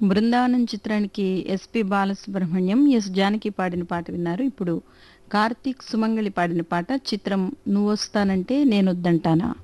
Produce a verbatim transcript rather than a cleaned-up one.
బృందావనం చిత్రానికి SP Balasubrahmanyam, yes Janaki పాడిన పాట విన్నారు. ఇప్పుడు కార్తీక్ సుమంగళి పాడిన పాట చిత్రం నువ్వొస్తానంటే నేనొద్దంటానా.